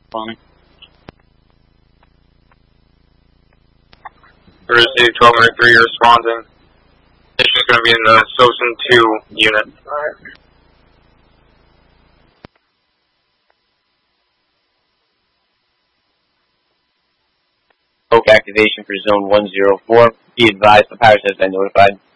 Funny. Thursday, 1203, responding. Mission's going to be in the SOSN 2 unit. Alright. Oak activation for zone 104. Be advised, the parish has been notified.